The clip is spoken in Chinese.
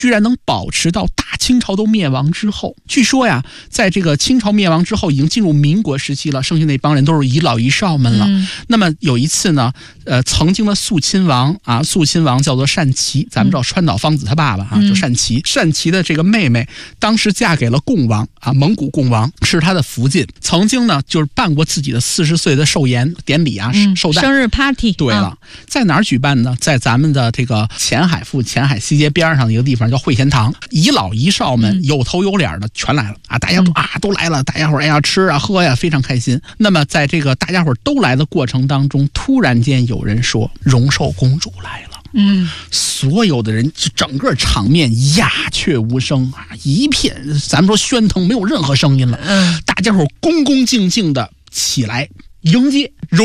居然能保持到大清朝都灭亡之后。据说呀，在这个清朝灭亡之后，已经进入民国时期了，剩下那帮人都是遗老遗少们了。那么有一次呢，曾经的肃亲王啊，肃亲王叫做单琪，咱们知道川岛芳子他爸爸啊，就单琪。单琪的这个妹妹当时嫁给了贡王啊，蒙古贡王是他的福晋，曾经呢就是办过自己的40岁的寿宴典礼啊，寿诞生日 party。 对了，在哪儿举办呢？在咱们的这个前海附前海西街边上的一个地方叫会贤堂，遗老遗少们有头有脸的全来了啊！大家都来了，大家伙哎呀吃啊喝呀，非常开心。那么在这个大家伙都来的过程当中，突然间有人说荣寿公主来了。所有的人就整个场面鸦雀无声啊，一片咱们说喧腾，没有任何声音了。大家伙恭恭敬敬的起来迎接